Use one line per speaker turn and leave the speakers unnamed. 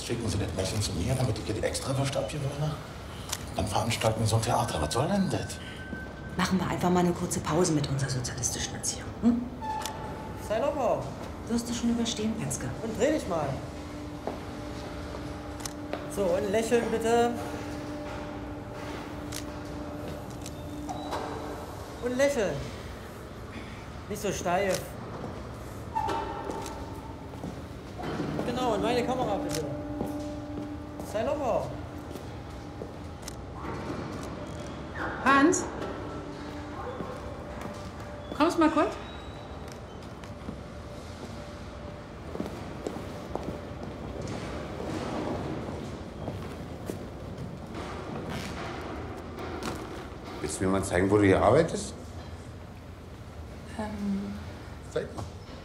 Schicken Sie das Mädchen zu mir, damit ich die extra abgewöhne. Dann veranstalten wir so ein Theater. Was soll denn das?
Machen wir einfach mal eine kurze Pause mit unserer sozialistischen Erziehung. Hm?
Sei locker.
Wirst du schon überstehen, Petzke.
Und dreh dich mal. So, und lächeln bitte. Und lächeln. Nicht so steif. Genau, und meine Kamera bitte. Sei locker.
Hans? Kommst mal kurz?
Willst du mir mal zeigen, wo du hier arbeitest? Zeig mal.